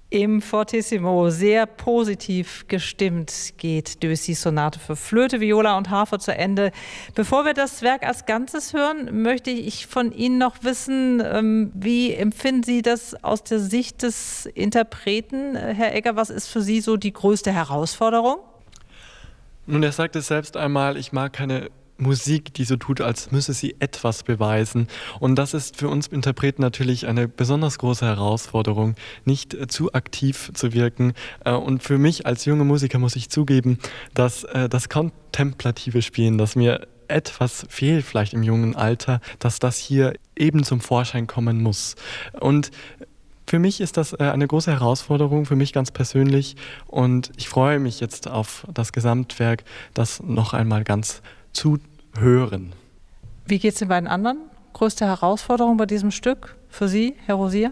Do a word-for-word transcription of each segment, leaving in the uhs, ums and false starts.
Im Fortissimo sehr positiv gestimmt geht Debussy-Sonate für Flöte, Viola und Harfe zu Ende. Bevor wir das Werk als Ganzes hören, möchte ich von Ihnen noch wissen, wie empfinden Sie das aus der Sicht des Interpreten? Herr Egger, was ist für Sie so die größte Herausforderung? Nun, er sagte selbst einmal, ich mag keine Musik, die so tut, als müsse sie etwas beweisen. Und das ist für uns Interpreten natürlich eine besonders große Herausforderung, nicht äh, zu aktiv zu wirken. Äh, und für mich als junger Musiker muss ich zugeben, dass äh, das kontemplative Spielen, das mir etwas fehlt vielleicht im jungen Alter, dass das hier eben zum Vorschein kommen muss. Und für mich ist das eine große Herausforderung, für mich ganz persönlich. Und ich freue mich jetzt auf das Gesamtwerk, das noch einmal ganz zu hören. Wie geht es den beiden anderen? Größte Herausforderung bei diesem Stück für Sie, Herr Rosier?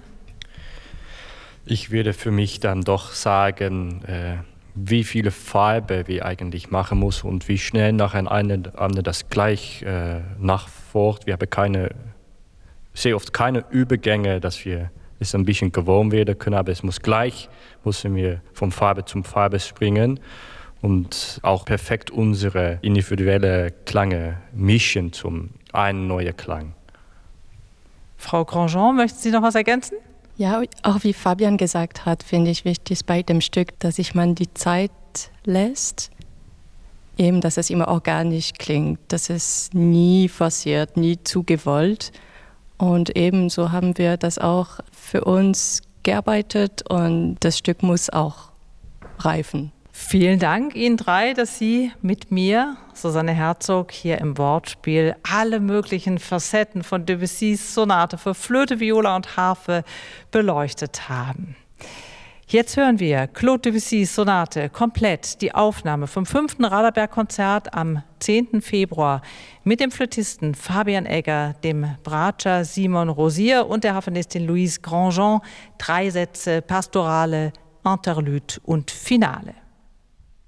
Ich würde für mich dann doch sagen, äh, wie viele Farbe wir eigentlich machen müssen und wie schnell nacheinander das gleich äh, nachfolgt. Wir haben keine, sehr oft keine Übergänge, dass wir es ein bisschen gewohnt werden können, aber es muss gleich, müssen wir von Farbe zu Farbe springen. Und auch perfekt unsere individuelle Klänge mischen zum einen neuen Klang. Frau Grandjean, möchten Sie noch was ergänzen? Ja, auch wie Fabian gesagt hat, finde ich wichtig bei dem Stück, dass sich man die Zeit lässt, eben, dass es immer organisch klingt, dass es nie forciert, nie zu gewollt. Und ebenso haben wir das auch für uns gearbeitet und das Stück muss auch reifen. Vielen Dank Ihnen drei, dass Sie mit mir, Susanne Herzog, hier im Wortspiel alle möglichen Facetten von Debussys Sonate für Flöte, Viola und Harfe beleuchtet haben. Jetzt hören wir Claude Debussys Sonate komplett, die Aufnahme vom fünften Raderberg-Konzert am zehnten Februar mit dem Flötisten Fabian Egger, dem Bratscher Simon Rosier und der Harfenistin Louise Grandjean. Drei Sätze, Pastorale, Interlude und Finale.